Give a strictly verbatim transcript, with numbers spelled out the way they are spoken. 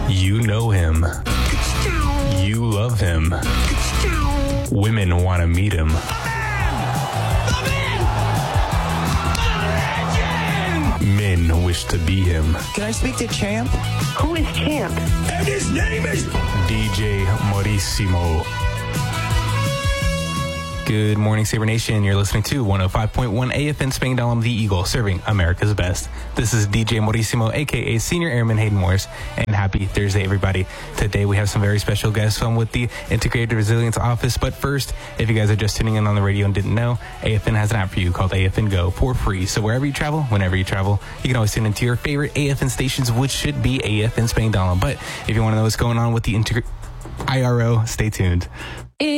You know him. You love him. Women want to meet him. Men wish to be him. Can I speak to Champ? Who is Champ? And his name is D J Maurissimo. Good morning, Sabre Nation. You're listening to one oh five point one A F N Spangdahlem, the Eagle, serving America's best. This is D J Maurissimo, a k a. Senior Airman Hayden Morris, and happy Thursday, everybody. Today, we have some very special guests from with the Integrated Resilience Office. But first, if you guys are just tuning in on the radio and didn't know, A F N has an app for you called A F N Go for free. So wherever you travel, whenever you travel, you can always tune into your favorite A F N stations, which should be A F N Spangdahlem. But if you want to know what's going on with the Integrated I R O, stay tuned.